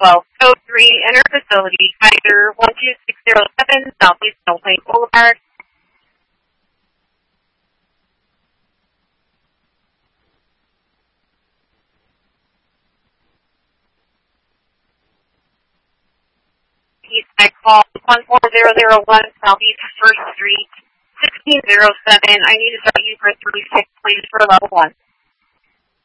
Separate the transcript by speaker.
Speaker 1: 12, Code 3, Enter Facility, Kaiser 12607, Southeast Stone Plain Boulevard. East Side Call 14001, Southeast 1st Street, 1607. I need to start you for 36, please, for level 1.